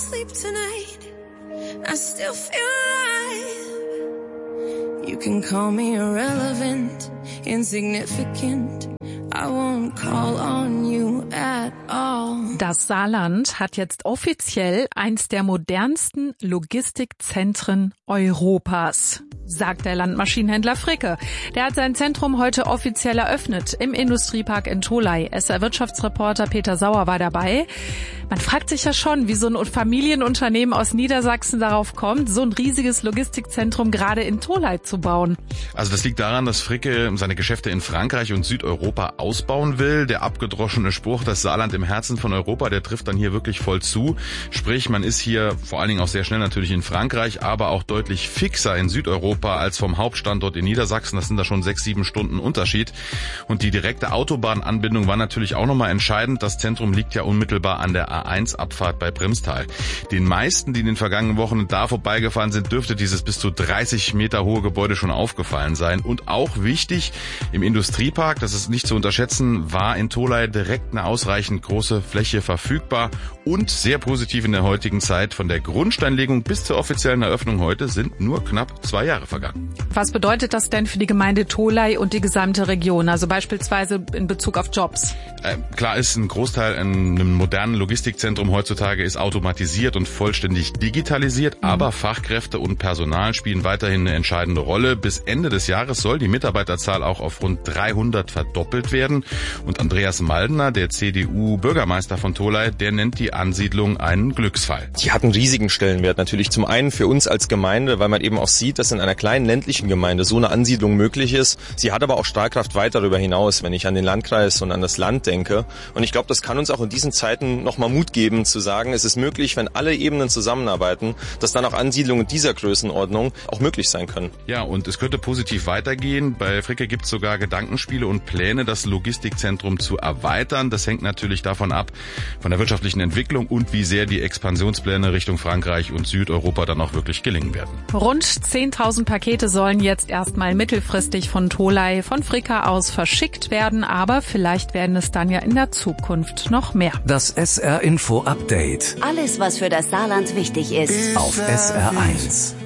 sleep tonight, I still feel alive. You can call me irrelevant, insignificant, I won't call on you at all. Das Saarland hat jetzt offiziell eins der modernsten Logistikzentren Europas, sagt der Landmaschinenhändler Fricke. Der hat sein Zentrum heute offiziell eröffnet im Industriepark in Tholey. SR-Wirtschaftsreporter Peter Sauer war dabei. Man fragt sich ja schon, wie so ein Familienunternehmen aus Niedersachsen darauf kommt, so ein riesiges Logistikzentrum gerade in Tholey zu bauen. Also das liegt daran, dass Fricke seine Geschäfte in Frankreich und Südeuropa ausbauen will. Der abgedroschene Spruch, das Saarland im Herzen von Europa, der trifft dann hier wirklich voll zu. Sprich, man ist hier vor allen Dingen auch sehr schnell natürlich in Frankreich, aber auch deutlich fixer in Südeuropa als vom Hauptstandort in Niedersachsen. Das sind da schon 6-7 Stunden Unterschied. Und die direkte Autobahnanbindung war natürlich auch nochmal entscheidend. Das Zentrum liegt ja unmittelbar an der A1-Abfahrt bei Primstal. Den meisten, die in den vergangenen Wochen da vorbeigefahren sind, dürfte dieses bis zu 30 Meter hohe Gebäude schon aufgefallen sein. Und auch wichtig, im Industriepark, das ist nicht zu unterschätzen, war in Tholey direkt eine ausreichend große Fläche verfügbar. Und sehr positiv in der heutigen Zeit, von der Grundsteinlegung bis zur offiziellen Eröffnung heute sind nur knapp 2 Jahre vergangen. Was bedeutet das denn für die Gemeinde Tholey und die gesamte Region, also beispielsweise in Bezug auf Jobs? Klar ist, ein Großteil in einem modernen Logistikzentrum heutzutage ist automatisiert und vollständig digitalisiert, aber Fachkräfte und Personal spielen weiterhin eine entscheidende Rolle. Bis Ende des Jahres soll die Mitarbeiterzahl auch auf rund 300 verdoppelt werden. Und Andreas Maldner, der CDU-Bürgermeister von Tholey, der nennt die Ansiedlung einen Glücksfall. Die hat einen riesigen Stellenwert natürlich. Zum einen für uns als Gemeinde, weil man eben auch sieht, dass in einer kleinen ländlichen Gemeinde so eine Ansiedlung möglich ist. Sie hat aber auch Strahlkraft weit darüber hinaus, wenn ich an den Landkreis und an das Land denke. Und ich glaube, das kann uns auch in diesen Zeiten nochmal Mut geben, zu sagen, es ist möglich, wenn alle Ebenen zusammenarbeiten, dass dann auch Ansiedlungen dieser Größenordnung auch möglich sein können. Ja, und es könnte positiv weitergehen. Bei Fricke gibt es sogar Gedankenspiele und Pläne, das Logistikzentrum zu erweitern. Das hängt natürlich davon ab, von der wirtschaftlichen Entwicklung und wie sehr die Expansionspläne Richtung Frankreich und Südeuropa dann auch wirklich gelingen werden. Rund 10.000 Pakete sollen jetzt erstmal mittelfristig von Tholey, von Fricke aus verschickt werden, aber vielleicht werden es dann ja in der Zukunft noch mehr. Das SR Info Update. Alles, was für das Saarland wichtig ist. Auf SR1.